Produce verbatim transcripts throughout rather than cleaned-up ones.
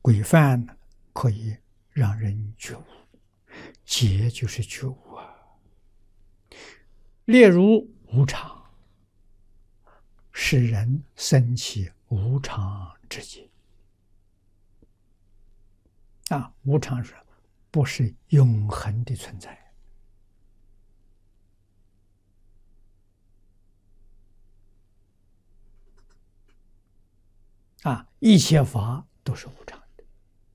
规范呢，可以让人觉悟，戒就是觉悟啊。例如无常，使人生起无常之戒。啊，无常是不是永恒的存在？啊，一切法都是无常的。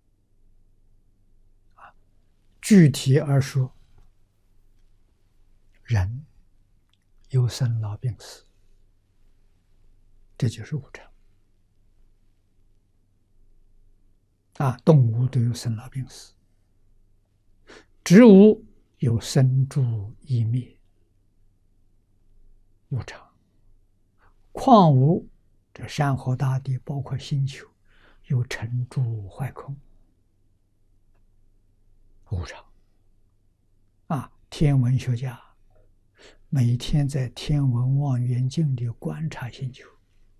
啊，具体而说，人有生老病死，这就是无常。啊，动物都有生老病死，植物有生住异灭，无常。矿物，这山河大地，包括星球，有成住坏空，无常。啊，天文学家每天在天文望远镜里观察星球，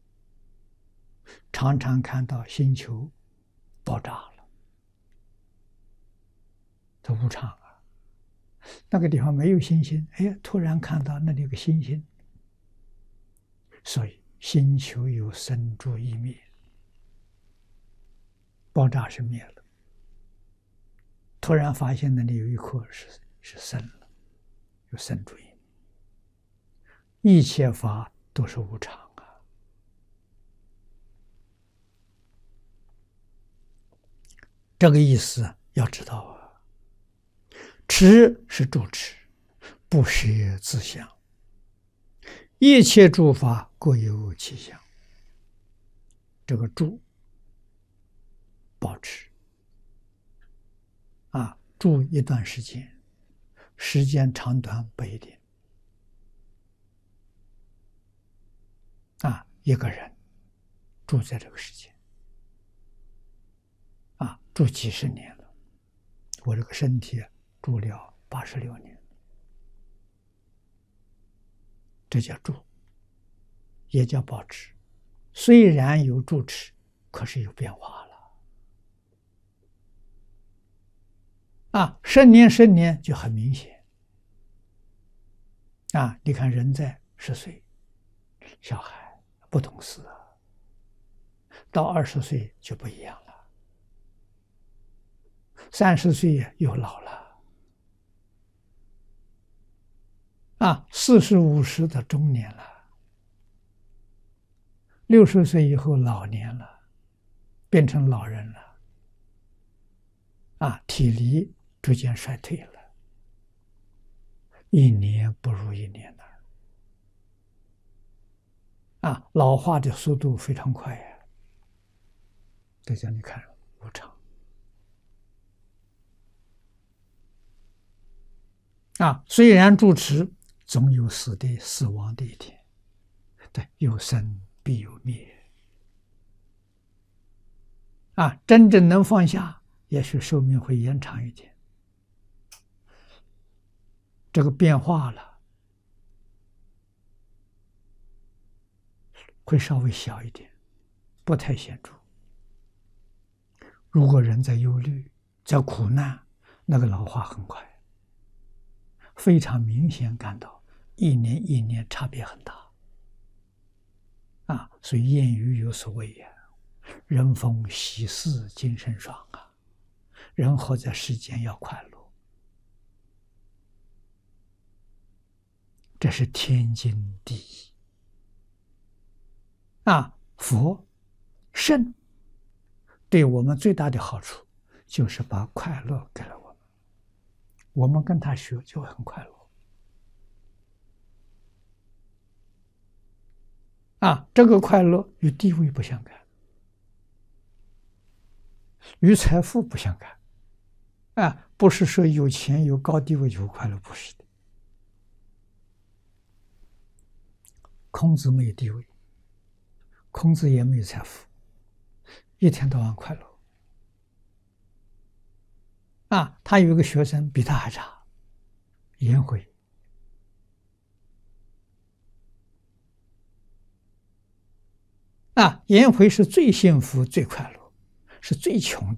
常常看到星球爆炸了，这无常啊。那个地方没有星星，哎，突然看到那里有个星星，所以星球有生住异灭，爆炸是灭了，突然发现那里有一颗是是生了，有生住异灭。一切法都是无常啊。这个意思要知道啊。持是住持，不舍自相。一切诸法各有其相。这个住，保持啊，住一段时间，时间长短不一定。啊，一个人住在这个世界，啊，住几十年了，我这个身体住了八十六年，这叫住，也叫保持。虽然有住持，可是有变化了。啊，十年十年就很明显。啊，你看人在十岁，小孩不懂事啊，到二十岁就不一样了，三十岁又老了，啊，四十五十的中年了，六十岁以后老年了，变成老人了，啊，体力逐渐衰退了，一年不如一年了，啊，老化的速度非常快呀。这叫你看无常。啊，虽然住持，总有死的死亡的一天。对，有生必有灭。啊，真正能放下，也许寿命会延长一点。这个变化了，会稍微小一点，不太显著。如果人在忧虑，在苦难，那个老化很快。非常明显感到一年一年差别很大。啊，所以谚语有所谓呀，人逢喜事精神爽啊，人活在世间要快乐，这是天经地义。啊，佛圣对我们最大的好处就是把快乐给了我们，我们跟他学就很快乐。啊，这个快乐与地位不相干，与财富不相干。啊，不是说有钱有高地位就快乐，不是的。孔子没有地位，孔子也没有财富，一天到晚快乐。啊，他有一个学生比他还差，颜回。啊，颜回是最幸福、最快乐，是最穷的。